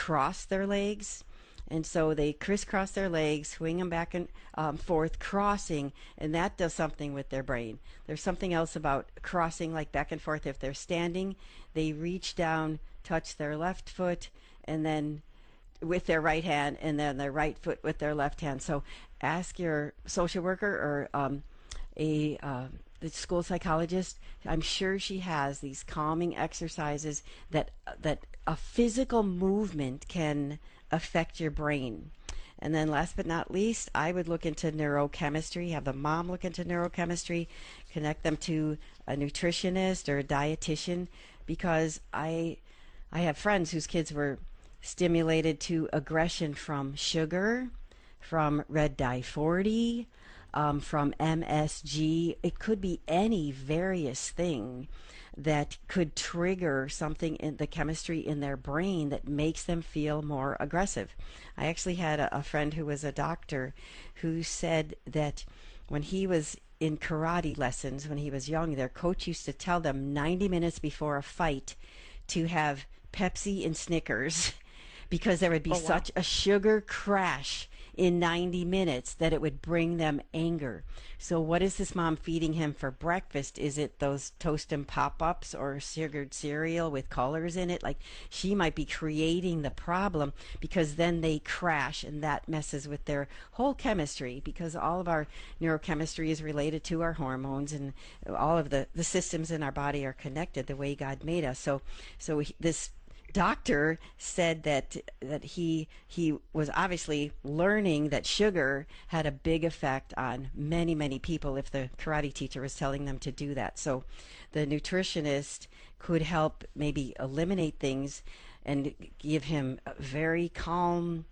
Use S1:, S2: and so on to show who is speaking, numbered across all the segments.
S1: cross their legs. And so they crisscross their legs, swing them back and forth, crossing, and that does something with their brain. There's something else about crossing, like back and forth. If they're standing, they reach down, touch their left foot, and then with their right hand, and then their right foot with their left hand. So ask your social worker or the school psychologist. I'm sure she has these calming exercises that a physical movement can affect your brain. And then last but not least, I would look into neurochemistry, have the mom look into neurochemistry, connect them to a nutritionist or a dietitian, because I have friends whose kids were stimulated to aggression from sugar, from red dye 40, from MSG. It could be any various thing that could trigger something in the chemistry in their brain that makes them feel more aggressive. I actually had a friend who was a doctor who said that when he was in karate lessons when he was young, their coach used to tell them 90 minutes before a fight to have Pepsi and Snickers because there would be such a sugar crash in 90 minutes that it would bring them anger. So what is this mom feeding him for breakfast? Is it those toast and pop-ups or sugared cereal with colors in it? Like, she might be creating the problem because then they crash, and that messes with their whole chemistry, because all of our neurochemistry is related to our hormones, and all of the systems in our body are connected the way God made us. So this doctor said that he was obviously learning that sugar had a big effect on many people if the karate teacher was telling them to do that. So the nutritionist could help maybe eliminate things and give him a very calm,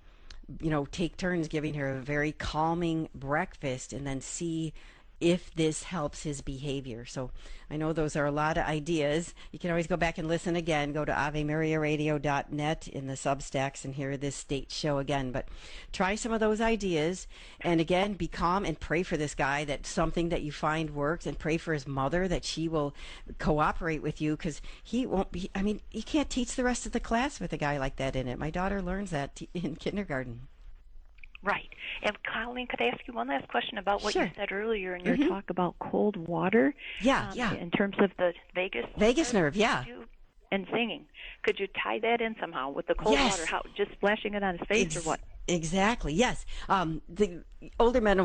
S1: take turns giving her a very calming breakfast, and then see if this helps his behavior. So I know those are a lot of ideas. You can always go back and listen again. Go to AveMariaRadio.net in the Substacks and hear this state show again. But try some of those ideas. And again, be calm and pray for this guy that something that you find works, and pray for his mother that she will cooperate with you, because he won't be, he can't teach the rest of the class with a guy like that in it. My daughter learns that in kindergarten.
S2: Right. And Colleen, could I ask you one last question about what
S1: Sure.
S2: you said earlier in your talk about cold water?
S1: Yeah.
S2: In terms of the vagus
S1: nerve, yeah.
S2: And singing. Could you tie that in somehow with the cold water? How, just splashing it on his face or what?
S1: Exactly, yes. The older men,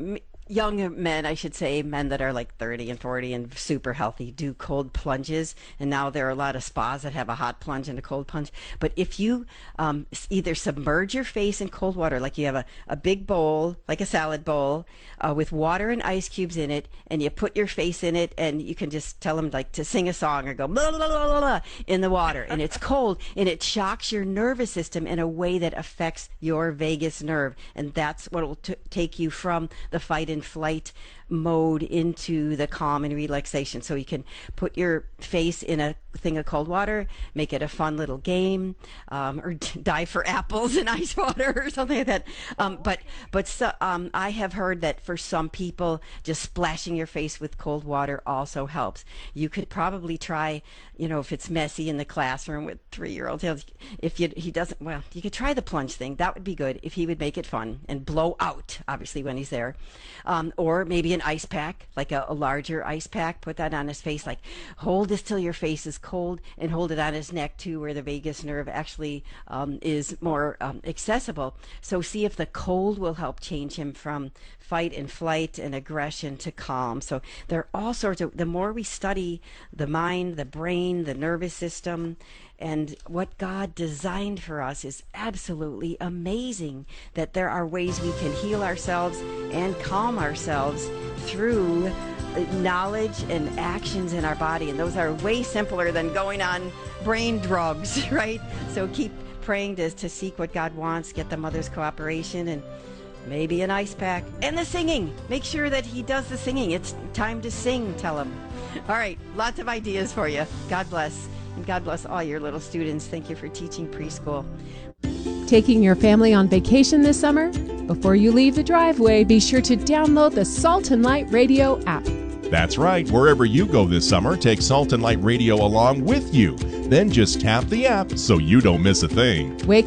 S1: young men, I should say, men that are like 30 and 40 and super healthy, do cold plunges. And now there are a lot of spas that have a hot plunge and a cold plunge. But if you either submerge your face in cold water, like you have a big bowl, like a salad bowl, with water and ice cubes in it, and you put your face in it, and you can just tell them like to sing a song or go blah, blah, blah, blah, blah, in the water. And it's cold, and it shocks your nervous system in a way that affects your vagus nerve. And that's what will take you from the fight and flight mode into the calm and relaxation. So you can put your face in a thing of cold water, make it a fun little game, or dive for apples in ice water or something like that. I have heard that for some people, just splashing your face with cold water also helps. You could probably try, if it's messy in the classroom with 3-year-olds, you could try the plunge thing. That would be good if he would make it fun and blow out, obviously, when he's there. Or maybe an ice pack, like a larger ice pack, put that on his face, like hold this till your face is cold, and hold it on his neck too, where the vagus nerve actually is more accessible. So see if the cold will help change him from fight and flight and aggression to calm. So there are all sorts of, the more we study the mind, the brain, the nervous system, and what God designed for us is absolutely amazing, that there are ways we can heal ourselves and calm ourselves through knowledge and actions in our body. And those are way simpler than going on brain drugs, right? So keep praying to seek what God wants, get the mother's cooperation, and maybe an ice pack. And the singing. Make sure that he does the singing. It's time to sing, tell him. All right, lots of ideas for you. God bless. And God bless all your little students. Thank you for teaching preschool.
S3: Taking your family on vacation this summer? Before you leave the driveway, be sure to download the Salt and Light Radio app.
S4: That's right. Wherever you go this summer, take Salt and Light Radio along with you. Then just tap the app so you don't miss a thing.
S3: Wake